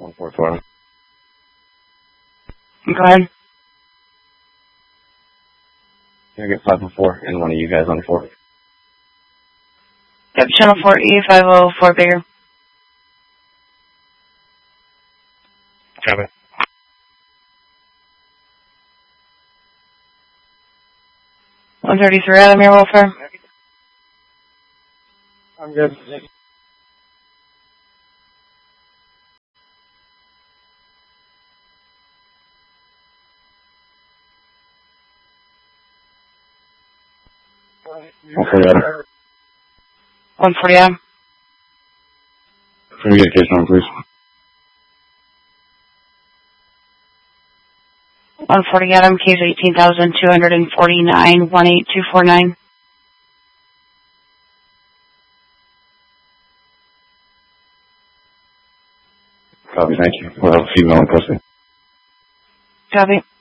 144. Go ahead. Can I get 504 and one of you guys on 4? Yep, channel 4E504 bigger. Copy. $133 Adam, your welfare. I'm good. Adam. 140 Adam. Communication on, please. 140 Adam, case 18,249, 18249. Copy, thank you. We'll have a female in custody. Copy.